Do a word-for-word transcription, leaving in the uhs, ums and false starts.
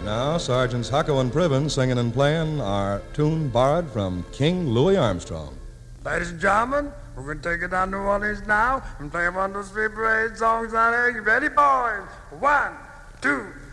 Now, Sergeants Hucko and Priven singing and playing our tune borrowed from King Louis Armstrong. Ladies and gentlemen, we're going to take it down to New Orleans now and play one of those three parade songs out there. You ready, boys? One, two,